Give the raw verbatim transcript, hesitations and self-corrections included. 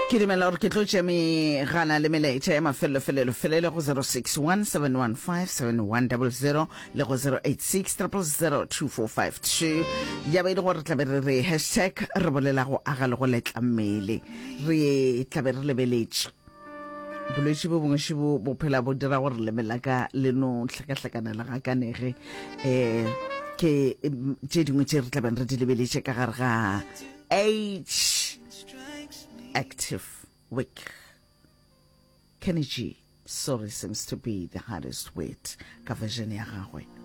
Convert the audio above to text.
Ke dumela gore ke tlotse me gana le melaetša ya mafelelo felelo felele go zero six one seven one five seven one zero zero le go zero eight six zero zero two four five two ya ba ile gore tla be re re hashtag re bolela go aga le go letla mmele re tla be re lebeletše bolwetse bo bongwe bo bophela bo dira gore lemela ka leno hlakahlakana la ga kanege eh ke tše dingwe tše re tla be re di lebeletše ka gare ga H active week. Kenny G, sorry seems to be the hardest word ka version ya gagwe.